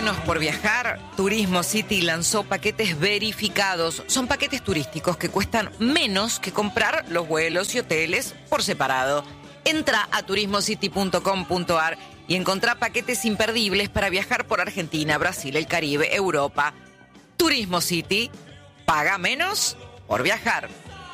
menos por viajar, Turismo City lanzó paquetes verificados. Son paquetes turísticos que cuestan menos que comprar los vuelos y hoteles por separado. Entra a turismocity.com.ar y encontrá paquetes imperdibles para viajar por Argentina, Brasil, el Caribe, Europa. Turismo City, paga menos por viajar.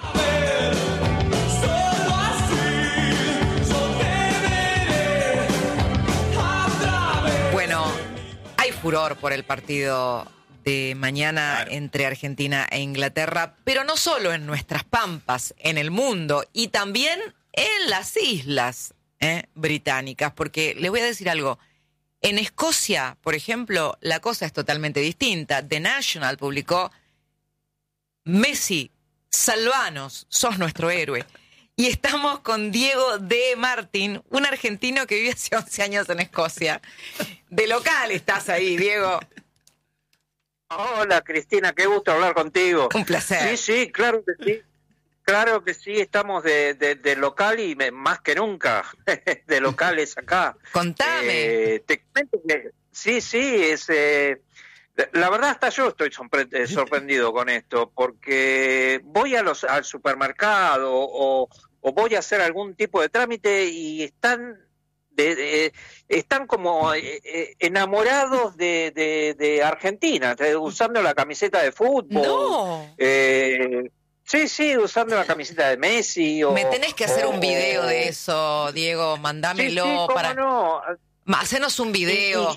Bueno, hay furor por el partido de mañana entre Argentina e Inglaterra, pero no solo en nuestras pampas, en el mundo y también en las islas británicas, porque les voy a decir algo. En Escocia, por ejemplo, la cosa es totalmente distinta. The National publicó: Messi, salvanos, sos nuestro héroe. Y estamos con Diego de Martín, un argentino que vive hace 11 años en Escocia. De local estás ahí, Diego. Hola, Cristina, qué gusto hablar contigo. Un placer. Sí, claro que sí. Claro que sí, estamos de local y más que nunca de locales acá. Contame. Te comento que sí, es... la verdad hasta yo estoy sorprendido con esto, porque voy al supermercado o voy a hacer algún tipo de trámite y están como enamorados de Argentina, usando la camiseta de fútbol. No. Sí, usando la camiseta de Messi. Me tenés que hacer un video de eso, Diego, mandámelo. Sí, cómo no. Hacenos un video.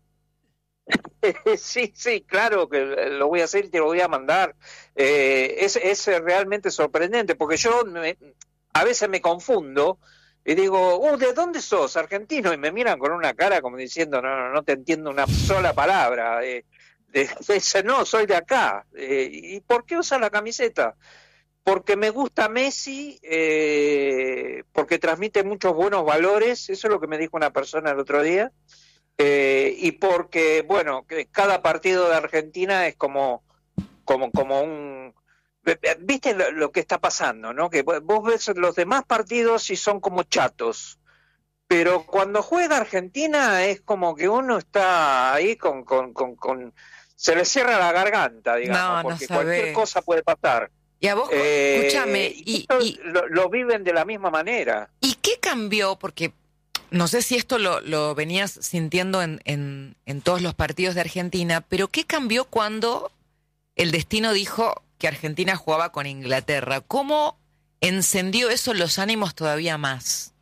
Sí, claro que lo voy a hacer y te lo voy a mandar. Es realmente sorprendente, porque yo a veces me confundo y digo, ¿de dónde sos? Argentino, y me miran con una cara como diciendo, no te entiendo una sola palabra. No, soy de acá. ¿Y por qué usas la camiseta? Porque me gusta Messi, porque transmite muchos buenos valores, eso es lo que me dijo una persona el otro día, y porque, bueno, que cada partido de Argentina es como un... ¿Viste lo que está pasando, no? Que vos ves los demás partidos y son como chatos, pero cuando juega Argentina es como que uno está ahí se le cierra la garganta, digamos, porque cualquier cosa puede pasar. Y a vos, escúchame, y lo viven de la misma manera. ¿Y qué cambió? Porque no sé si esto lo venías sintiendo en todos los partidos de Argentina, pero ¿qué cambió cuando el destino dijo que Argentina jugaba con Inglaterra? ¿Cómo encendió eso los ánimos todavía más?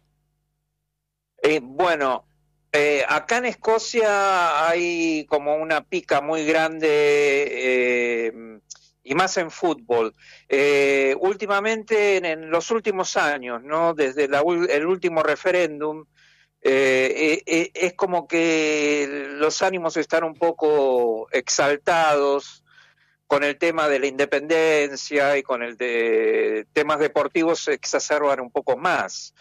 Bueno, acá en Escocia hay como una pica muy grande, y más en fútbol. Últimamente, en los últimos años, ¿no? Desde el último referéndum, es como que los ánimos están un poco exaltados con el tema de la independencia, y con el de temas deportivos se exacerban un poco más.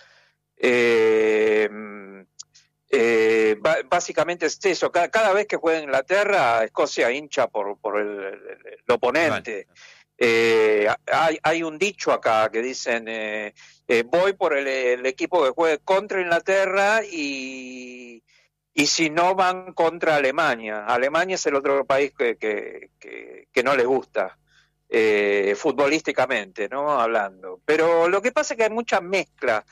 Básicamente es eso. Cada vez que juega Inglaterra, Escocia hincha por el oponente. Hay un dicho acá que dicen, voy por el equipo que juegue contra Inglaterra, y si no, van contra Alemania. Alemania es el otro país que no les gusta, futbolísticamente, ¿no? Hablando. Pero lo que pasa es que hay mucha mezcla.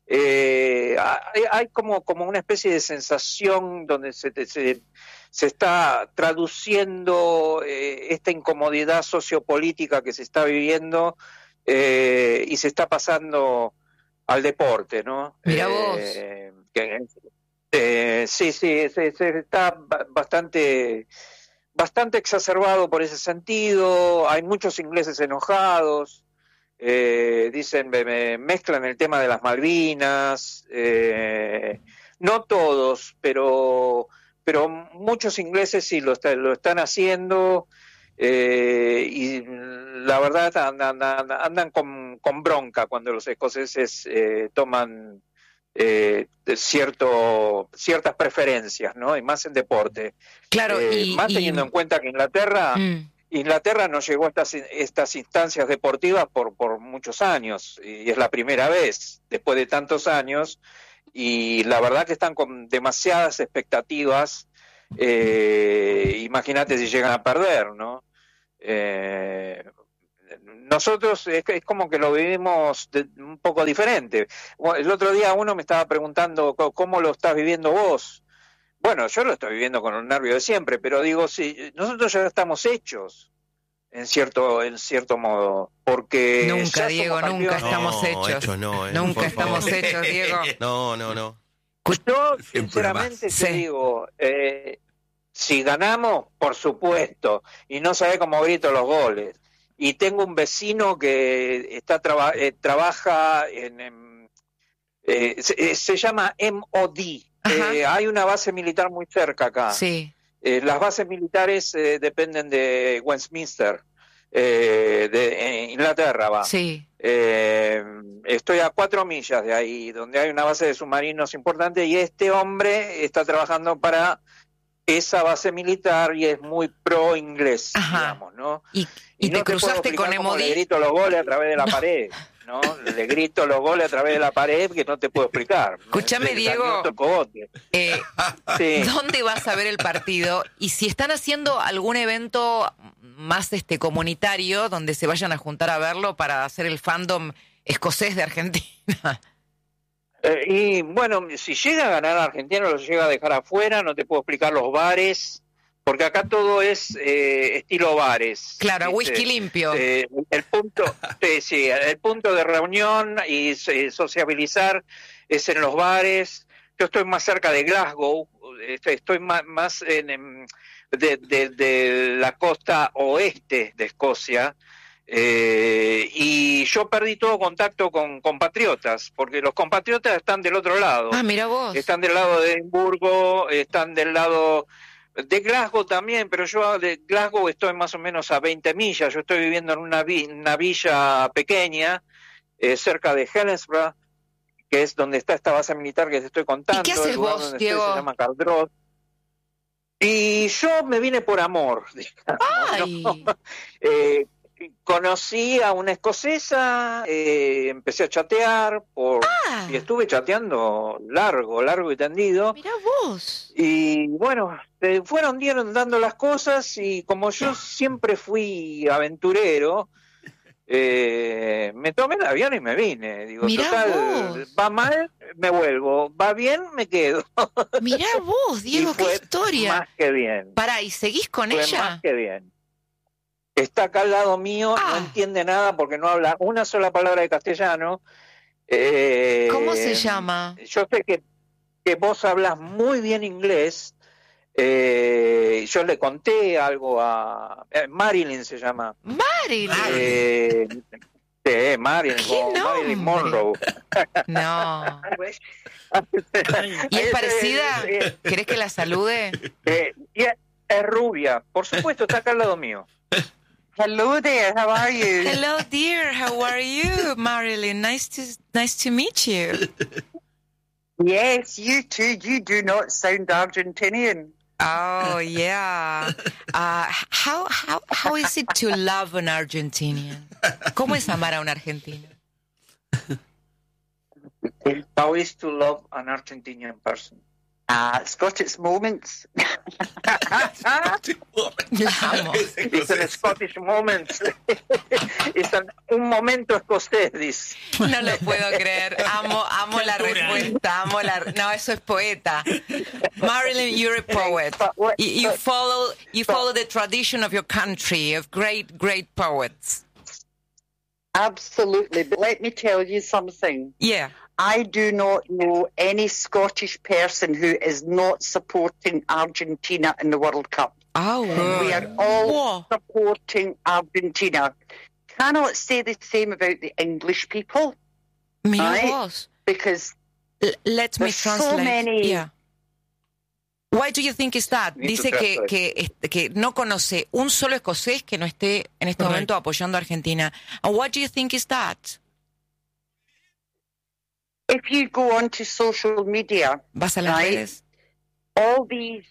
Hay como una especie de sensación donde se está traduciendo esta incomodidad sociopolítica que se está viviendo, y se está pasando al deporte, ¿no? Mira vos. Sí, se está bastante exacerbado por ese sentido. Hay muchos ingleses enojados. Dicen, mezclan el tema de las Malvinas, no todos, pero muchos ingleses sí lo están haciendo, y la verdad andan con bronca cuando los escoceses toman ciertas preferencias, ¿no? Y más en deporte. Claro, más teniendo en cuenta que Inglaterra no llegó a estas instancias deportivas por muchos años, y es la primera vez después de tantos años, y la verdad que están con demasiadas expectativas, Imagínate si llegan a perder, ¿no? Nosotros es como que lo vivimos un poco diferente. El otro día uno me estaba preguntando cómo lo estás viviendo vos. Bueno, yo lo estoy viviendo con un nervio de siempre, pero digo, sí, nosotros ya estamos hechos en cierto modo, porque nunca, Diego, nunca estamos hechos. Nunca estamos hechos, Diego. No. Yo sinceramente te digo, si ganamos, por supuesto, y no sabés cómo grito los goles. Y tengo un vecino que trabaja se llama MOD. Hay una base militar muy cerca acá. Sí. Las bases militares dependen de Westminster, de Inglaterra, va. Sí. Estoy a 4 millas de ahí, donde hay una base de submarinos importante, y este hombre está trabajando para esa base militar y es muy pro inglés, digamos, ¿no? Y no te cruzaste con Emodi. Le grito los goles a través de la pared, ¿no? Le grito los goles a través de la pared que no te puedo explicar. Escúchame, Diego, sí. ¿Dónde vas a ver el partido? Y si están haciendo algún evento más comunitario donde se vayan a juntar a verlo para hacer el fandom escocés de Argentina. Y bueno, si llega a ganar Argentina, lo llega a dejar afuera, no te puedo explicar los bares, porque acá todo es estilo bares. Claro, ¿viste? whisky limpio. El punto de reunión y sociabilizar es en los bares. Yo estoy más cerca de Glasgow, estoy más de la costa oeste de Escocia. Y yo perdí todo contacto con compatriotas, porque los compatriotas están del otro lado. Ah, mira vos. Están del lado de Edimburgo, están del lado de Glasgow también, pero yo de Glasgow estoy más o menos a 20 millas. Yo estoy viviendo en una villa pequeña, cerca de Helensburgh, que es donde está esta base militar que te estoy contando. ¿Y qué haces vos, Diego? Se llama Cardross. Y yo me vine por amor, digamos, ¡ay! ¿no? Conocí a una escocesa, empecé a chatear y estuve chateando largo y tendido. Mirá vos. Y bueno, fueron dando las cosas y como yo siempre fui aventurero, me tomé el avión y me vine. Digo, mirá total, vos. Va mal, me vuelvo, va bien, me quedo. Mirá vos, Diego, qué historia. Más que bien. Pará, ¿y seguís con Fue ella? Más que bien. Está acá al lado mío, no entiende nada porque no habla una sola palabra de castellano. ¿Cómo se llama? Yo sé que vos hablas muy bien inglés. Yo le conté algo a Marilyn, se llama. Marilyn. Sí, Marilyn, como Marilyn Monroe. No. ¿Y es parecida? ¿Querés que la salude? Y es rubia, por supuesto, está acá al lado mío. Hello there, how are you? Hello, dear. How are you, Marilyn? Nice to meet you. Yes, you too. You do not sound Argentinian. Oh, yeah. How is it to love an Argentinian? ¿Cómo es amar a un argentino? How is to love an Argentinian person? It's got its moments. It's an Scottish moment. Es un momento escocés, dice. No lo puedo creer. Amo la respuesta. No, eso es poeta. Marilyn, you're a poet. You follow the tradition of your country, of great poets. Absolutely. But let me tell you something. Yeah. I do not know any Scottish person who is not supporting Argentina in the World Cup. Oh, we are all supporting Argentina. Cannot say the same about the English people. Right? Because let me translate. So many. Yeah. Why do you think is that? Dice que no conoce un solo escocés que no esté en este momento apoyando a Argentina. And what do you think is that? If you go onto social media, ¿Vas a las redes? All these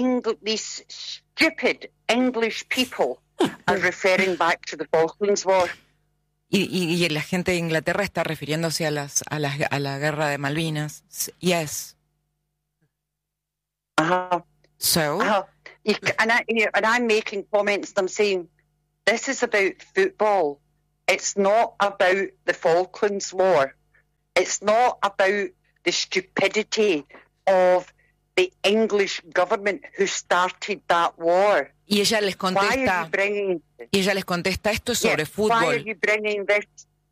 stupid English people are referring back to the Falklands War. Y la gente de Inglaterra está refiriéndose a la guerra de Malvinas. Yes. Uh-huh. So, and I'm making comments and I'm saying, this is about football. It's not about the Falklands War. It's not about the stupidity of the English government who started that war. y ella les contesta, esto es sobre Why are fútbol. you bringing this?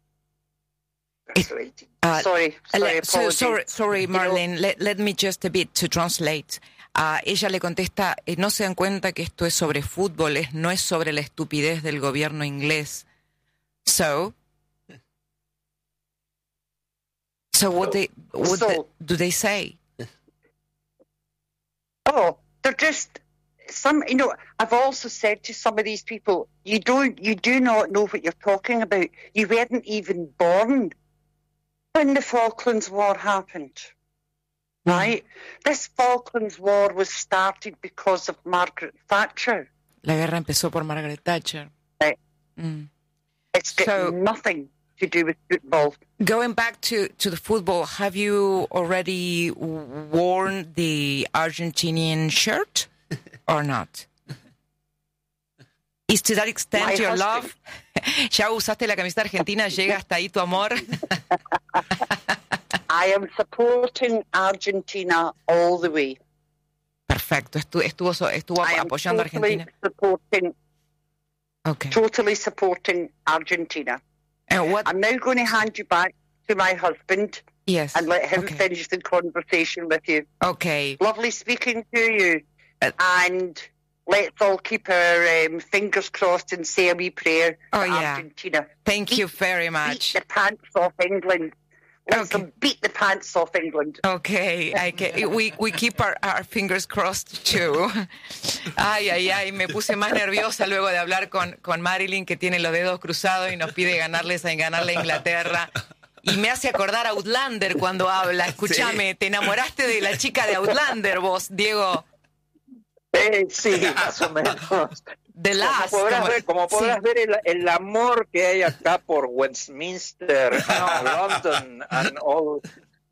Sorry, Marlene. Let me just a bit to translate. Ella le contesta, no se dan cuenta que esto es sobre fútbol, no es sobre la estupidez del gobierno inglés. So what do they say? Oh, they're just some. You know, I've also said to some of these people, you do not know what you're talking about. You weren't even born when the Falklands War happened, right? This Falklands War was started because of Margaret Thatcher. La guerra empezó por Margaret Thatcher. Right. Mm. It's got nothing to do with football. Going back to the football, have you already worn the Argentinian shirt or not? Is to that extent your love? ¿Ya usaste la camiseta argentina? ¿Llega hasta ahí tu amor? I am supporting Argentina all the way. Perfecto. Estuvo apoyando a Argentina. Totally supporting Argentina. I'm now going to hand you back to my husband. Yes. And let him finish the conversation with you. Okay. Lovely speaking to you. And let's all keep our fingers crossed and say a wee prayer for Argentina. Thank you very much. Beat the pants off England. Let's them beat the pants off England. Okay. We keep our fingers crossed too. Ay, me puse más nerviosa luego de hablar con Marilyn, que tiene los dedos cruzados y nos pide ganarle a Inglaterra. Y me hace acordar a Outlander cuando habla. Escúchame, ¿te enamoraste de la chica de Outlander vos, Diego? Sí, más o menos. The Last. Como podrás ver el amor que hay acá por Westminster, London, and all,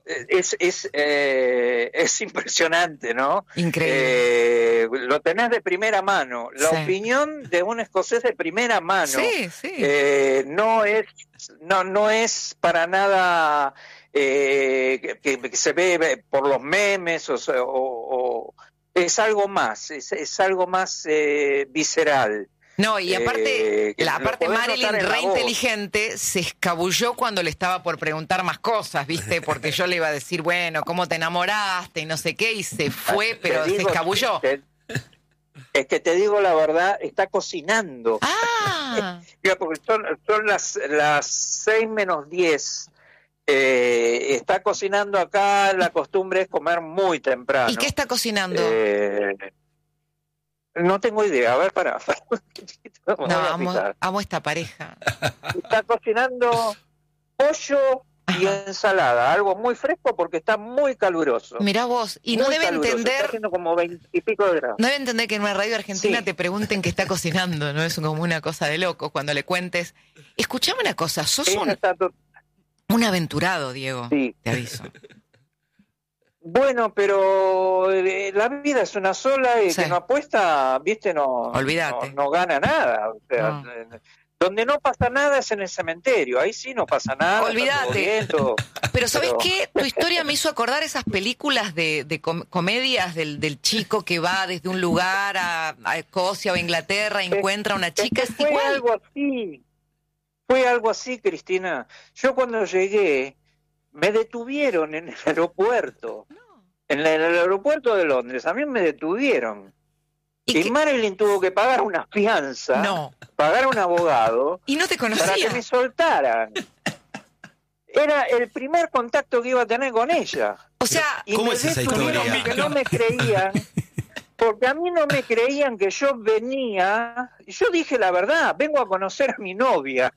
es impresionante, ¿no? Increíble. Lo tenés de primera mano. La opinión de un escocés de primera mano. Sí. No es para nada que se ve por los memes o es algo más, es algo más visceral. No, y aparte, Marilyn, re inteligente, se escabulló cuando le estaba por preguntar más cosas, ¿viste? Porque yo le iba a decir, bueno, ¿cómo te enamoraste? Y no sé qué, y se fue, pero se escabulló. Es que te digo la verdad, está cocinando. Mira, porque son las 6 menos 10. Está cocinando acá, la costumbre es comer muy temprano. ¿Y qué está cocinando? No tengo idea, a ver, para amo esta pareja. Está cocinando pollo y ensalada, algo muy fresco porque está muy caluroso. Mirá vos, y no debe entender... Está haciendo como 20 y pico de grados. No debe entender que en una radio argentina te pregunten qué está cocinando, ¿no? Es como una cosa de loco cuando le cuentes. Escuchame una cosa, sos un aventurado, Diego, te aviso. Bueno, pero la vida es una sola y que no apuesta, viste, no gana nada. O sea, donde no pasa nada es en el cementerio, ahí sí no pasa nada. Olvídate. Pero ¿sabes qué? Tu historia me hizo acordar esas películas de comedias del chico que va desde un lugar a Escocia o Inglaterra, encuentra a una chica. Fue algo así, Cristina. Yo cuando llegué, me detuvieron en el aeropuerto. En el aeropuerto de Londres, a mí me detuvieron. Y Marilyn tuvo que pagar una fianza, pagar un abogado. Y no te conocía. Para que me soltaran. Era el primer contacto que iba a tener con ella. O sea, ¿cómo es esa historia? Porque no me creían. Porque a mí no me creían que yo venía, y yo dije la verdad, vengo a conocer a mi novia.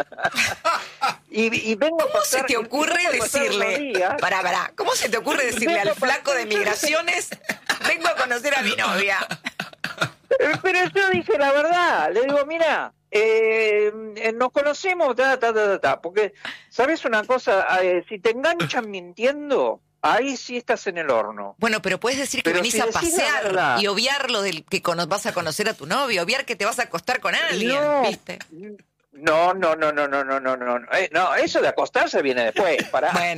y vengo ¿Cómo se te ocurre decirle, ¿cómo se te ocurre decirle al flaco de migraciones, vengo a conocer a mi novia? Pero yo dije la verdad, le digo, mira, nos conocemos, porque, ¿sabes una cosa? Si te enganchan mintiendo, ahí sí estás en el horno. Bueno, pero puedes decir que Pero venís si a decís la pasear verdad. y obviar lo del que vas a conocer a tu novio, obviar que te vas a acostar con alguien, No. ¿viste? No, no, eso de acostarse viene después, pará. Bueno,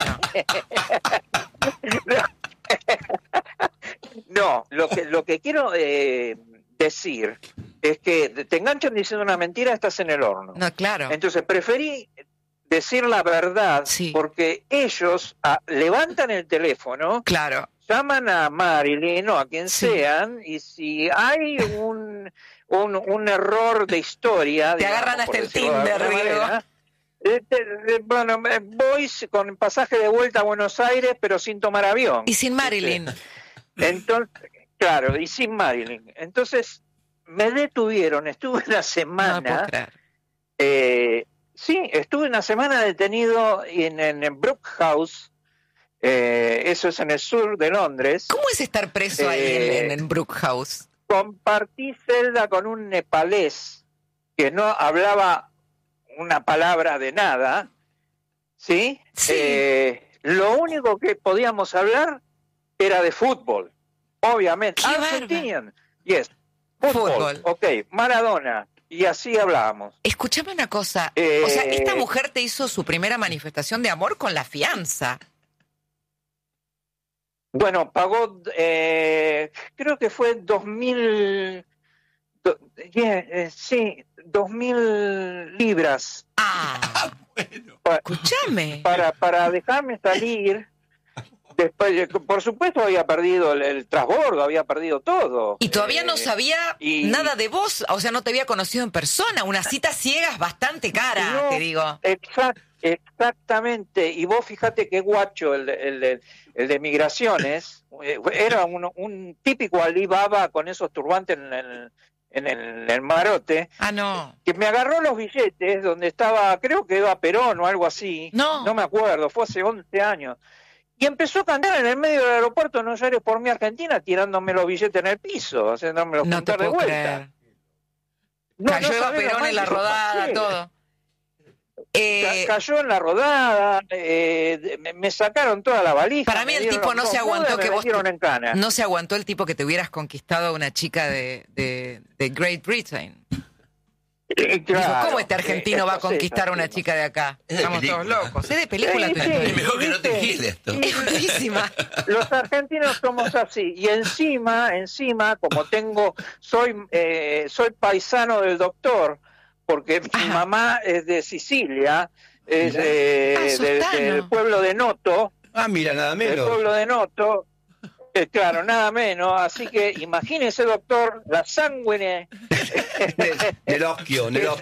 No, lo que quiero decir es que te enganchan diciendo una mentira, estás en el horno. no, claro. Entonces preferí decir la verdad, Sí. porque ellos levantan el teléfono, Claro. llaman a Marilyn o a quien Sí. sean, y si hay un error de historia, Te agarran por hasta el decirlo de Tinder, alguna Diego. manera, bueno, voy con pasaje de vuelta a Buenos Aires, pero sin tomar avión. Y sin Marilyn. Entonces, claro, y sin Marilyn. Entonces, me detuvieron, estuve una No lo puedo semana, creer. sí, estuve una semana detenido en Brookhouse, eso es en el sur de Londres. ¿Cómo es estar preso ahí en Brookhouse? Compartí celda con un nepalés que no hablaba una palabra de nada, ¿sí? Sí. Lo único que podíamos hablar era de fútbol, obviamente. ¡Qué Argentinian, yes, fútbol, ok, Maradona, y así hablábamos. Escúchame una cosa. O sea, esta mujer te hizo su primera manifestación de amor con la fianza. Bueno, pagó, creo que fue 2.000, sí, 2.000 libras. Ah, Bueno. escúchame. Para dejarme salir. Después, por supuesto, había perdido el transbordo, había perdido todo. Y todavía no sabía y- nada de vos, o sea, no te había conocido en persona. Una cita ciega es bastante cara, No, te digo. Exactamente. Y vos fíjate qué guacho el de migraciones. Era un típico Alibaba con esos turbantes en el marote, Ah, no. que me agarró los billetes donde estaba, creo que iba Perón o algo así. No. No me acuerdo, fue hace 11 años. Y empezó a cantar en el medio del aeropuerto de Buenos Aires por mi Argentina, tirándome los billetes en el piso, haciéndome los No te juntar de puedo vuelta. creer. No, Cayó no Eva sabés lo Perón mal en la que lo rodada, pasé. todo. Cayó en la rodada, me sacaron toda la valija. Para mí me el dieron tipo no dos se aguantó mudas, que me vos metieron en cana. no se aguantó el tipo que te hubieras conquistado a una chica de Great Britain. Dijo, Claro, ¿cómo este argentino va a esto es conquistar a una así. chica de acá? Es de Estamos todos película. locos. Es de película Sí, tu sí. historia. Es mejor que no te gire esto. Es buenísima. Los argentinos somos así. Y encima, como soy paisano del doctor, porque mi Ajá. mamá es de Sicilia, es sos tano. del pueblo de Noto, Ah, mira, nada del menos. pueblo de Noto. Claro, nada menos. Así que imagínese, doctor, la sangre. Nerosquio. No.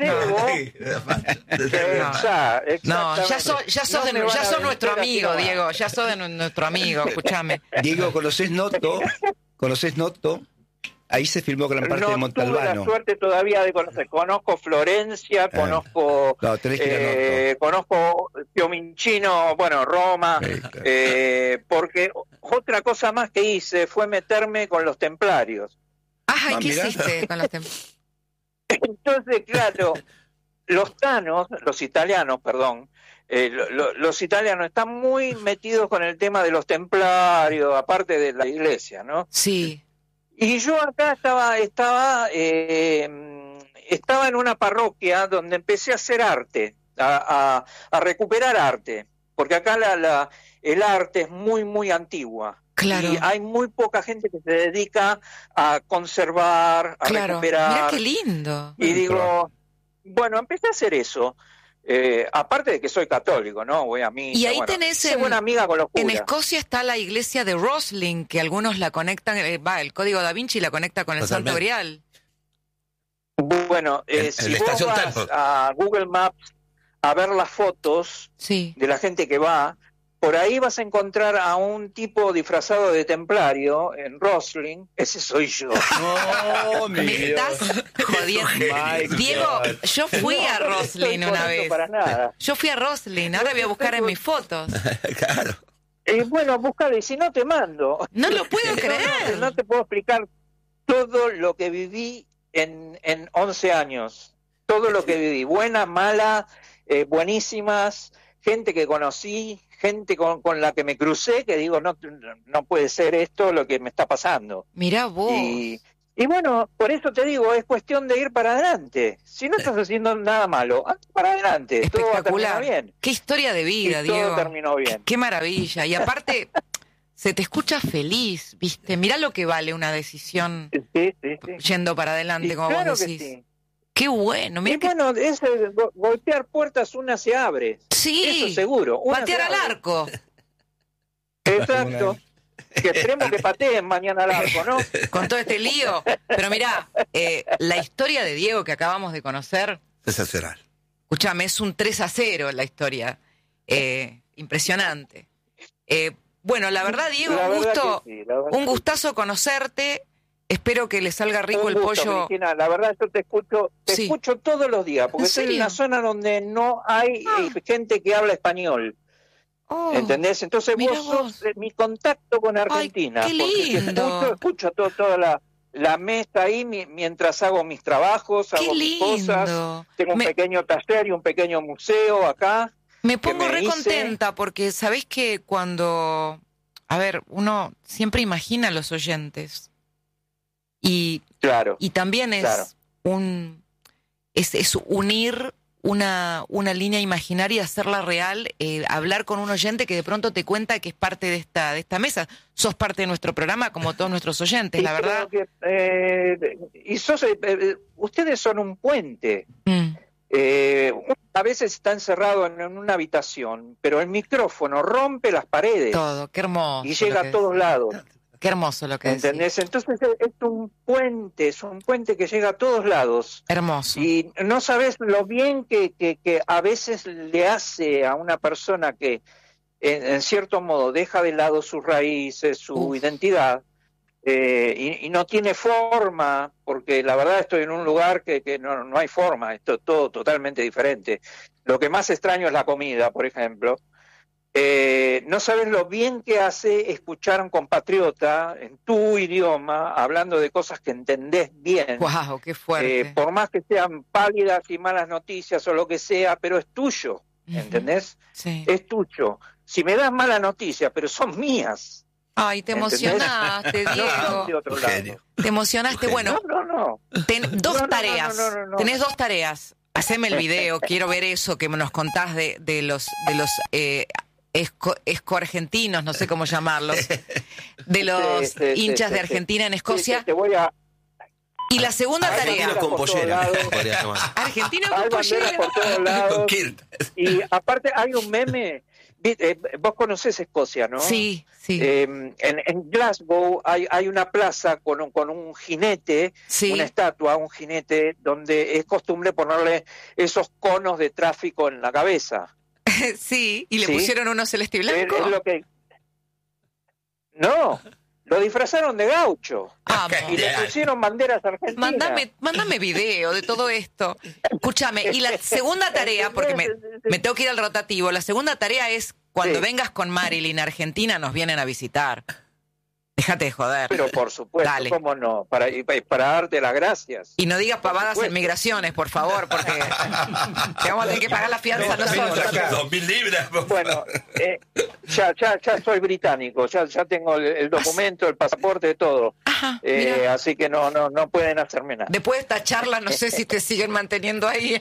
No, ya sos nuestro amigo, Diego. Diego. Ya sos de nuestro amigo, escúchame. Diego, ¿conocés Noto? ¿Conocés Noto? Ahí se filmó gran parte de No tuve la Montalbano. suerte todavía de conocer. Conozco Florencia, conozco No, tenés que ir a conozco Piominchino, bueno, Roma, Sí, claro. porque otra cosa más que hice fue meterme con los templarios. Ajá, ¿y Ah, qué mirá. hiciste con los Entonces, claro, los italianos, perdón, los italianos están muy metidos con el tema de los templarios, aparte de la iglesia, ¿no? Sí. Y yo acá estaba en una parroquia donde empecé a hacer arte, a recuperar arte, porque acá el arte es muy, muy antigua. Claro. Y hay muy poca gente que se dedica a conservar, a Claro. recuperar. Mirá qué lindo. Y digo, bueno, empecé a hacer eso. Aparte de que soy católico, ¿no? Voy a misa. Y ahí bueno, tenés hice buena amiga con los En curas. Escocia está la iglesia de Rosling, que algunos la conectan, el código da Vinci la conecta con el Santo Totalmente. Grial. Bueno, En si la vos estación vas Telford. a Google Maps a ver las fotos Sí. de la gente que va, por ahí vas a encontrar a un tipo disfrazado de templario en Rosling. Ese soy yo. No, mi Me Dios. estás jodiendo. My Diego, God. yo fui a No, no te Roslin estoy una poniendo vez. para nada. Yo fui a Roslin, ahora voy a buscar en mis fotos. Claro. Bueno, búscalo y si no te mando. No lo puedo No, creer. no te puedo explicar todo lo que viví en 11 años. Todo lo que viví. Buena, mala, buenísimas, gente que conocí, gente con la que me crucé, que digo, no puede ser esto lo que me está pasando. Mirá vos. Y bueno, por eso te digo, es cuestión de ir para adelante. Si no estás haciendo nada malo, anda para adelante. Todo va a terminar bien. Qué historia de vida, Diego. Todo terminó bien. Qué maravilla. Y aparte, se te escucha feliz, ¿viste? Mirá lo que vale una decisión yendo para adelante, Sí, como claro vos que decís. sí. Qué bueno. Mirá Bueno, golpear puertas una se abre. Sí. Eso seguro. Patear al arco. Exacto. Que esperemos que pateen mañana al arco, ¿no? Con todo este lío. Pero mirá, la historia de Diego que acabamos de conocer, Sensacional. escúchame, es un 3-0 la historia. Impresionante. Bueno, la verdad, Diego, un gustazo conocerte. Espero que le salga rico el pollo. Cristina, la verdad yo te escucho todos los días, porque estoy en una zona donde no hay gente que habla español. ¿Entendés? Entonces vos sos mi contacto con Argentina. Ay, qué lindo. Escucho toda la mesa ahí mientras hago mis trabajos, hago mis cosas. Tengo un pequeño taller y un pequeño museo acá. Me pongo re contenta porque sabés que cuando, a ver, uno siempre imagina a los oyentes y también es es unir una línea imaginaria, hacerla real, hablar con un oyente que de pronto te cuenta que es parte de esta mesa. Sos parte de nuestro programa, como todos nuestros oyentes, la verdad. Ustedes son un puente. A veces está encerrado en una habitación, pero el micrófono rompe las paredes. Todo, qué hermoso. Y llega a todos lados. Qué hermoso lo que ¿entendés? decís. Entonces es un puente que llega a todos lados. Hermoso. Y no sabes lo bien que a veces le hace a una persona que en cierto modo deja de lado sus raíces, su identidad, y no tiene forma, porque la verdad estoy en un lugar que no hay forma, esto es todo totalmente diferente. Lo que más extraño es la comida, por ejemplo. No sabes lo bien que hace escuchar a un compatriota en tu idioma hablando de cosas que entendés bien. ¡Wow! ¡Qué fuerte! Por más que sean pálidas y malas noticias o lo que sea, pero es tuyo, ¿entendés? Sí. Es tuyo. Si me das malas noticias, pero son mías. Ay, te emocionaste, Diego. No, de otro lado. Te emocionaste. Bueno, dos tareas. Tenés dos tareas. Haceme el video, quiero ver eso que nos contás de los esco-argentinos, no sé cómo llamarlos, de los hinchas de Argentina en Escocia. Te voy a... Y la segunda tarea. Argentino con pollera. Podría llamar. Argentino con pollera. Por todos lados. Con kilt. Y aparte hay un meme. Vos conocés Escocia, ¿no? Sí, sí. En Glasgow hay una plaza con un jinete, una estatua, un jinete, donde es costumbre ponerle esos conos de tráfico en la cabeza. Sí, y le pusieron uno celeste y blanco. Es lo que... No, lo disfrazaron de gaucho. Y le pusieron banderas argentinas. Mándame video de todo esto. Escúchame, y la segunda tarea, porque me tengo que ir al rotativo, la segunda tarea es cuando vengas con Marilyn a Argentina, nos vienen a visitar. Déjate de joder. Pero por supuesto, dale. ¿Cómo no? Para darte las gracias. Y no digas pavadas en migraciones, por favor, porque te vamos a tener que pagar la fianza nosotros. 2.000 libras. Bueno, ya soy británico, ya tengo el documento, el pasaporte, todo. Ajá, así que no pueden hacerme nada. Después de esta charla, no sé si te siguen manteniendo ahí.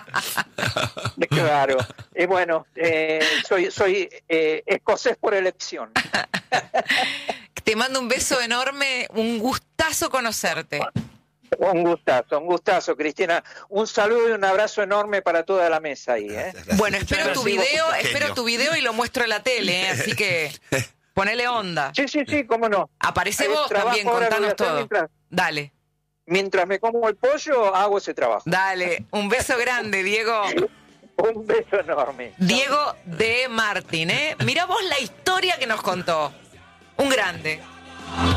Claro. Bueno, soy escocés por elección. Te mando un beso enorme, un gustazo conocerte. Un gustazo, Cristina. Un saludo y un abrazo enorme para toda la mesa ahí. Bueno, espero tu video y lo muestro en la tele, así que ponele onda. Sí, cómo no. Aparece vos también, contanos todo. Dale. Mientras me como el pollo, hago ese trabajo. Dale, un beso grande, Diego. Un beso enorme. Diego de Martín, Mirá vos la historia que nos contó. Un grande.